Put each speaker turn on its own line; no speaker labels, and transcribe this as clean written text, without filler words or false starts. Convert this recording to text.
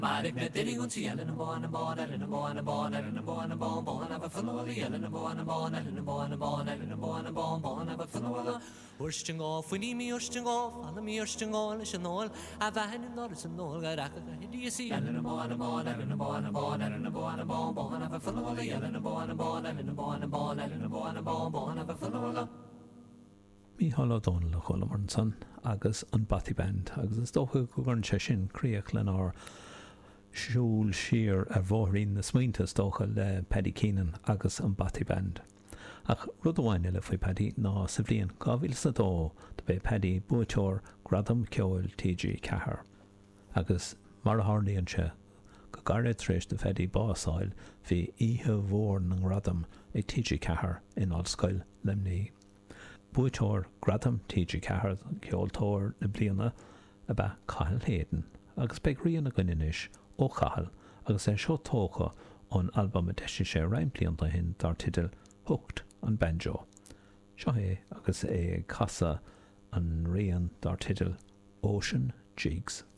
Marik na diri gunsi ellen and born and born ellen and born and born ellen and born and born born of a funnel ellen and born and born ellen and born and born ellen and born and born of a funnel Ursting off when me ursting off all me ursting all is an all a van in dollars and all got do you see ellen and born and born ellen and born and born ellen and born and born of a funnel ellen and born and born ellen and born and born ellen and born and born of a funnel
Mícheál O'Donnell a chola mar san agus an Batty Band agus is dócha go gan se sin críoch len ár siúl siar a bhóirín na smaointas dócha le Paddy Keenan agus an Batty Band. Ach rud amháin le faoi Paddy ná sa bhliain 2002 de bé Paddy buaiteoir gradam ceoil TG Cahar. Agus mar a tharlaíonn se go garid tréis de Paddy básáil hí ihe mhór na gradam ag TG Cahar in Allscoil Limní. Buaiteoir gradam TG Cahar ceoltóir na bliana a bheith Cathal Hayden agus beag rion na gainis ó Cathal agus é seo tócha ón album a deisi sé reimplíonanta hin dar tidal Hooked an Banjo. Seo é agus é casa an rion dar tidal Ocean Jigs.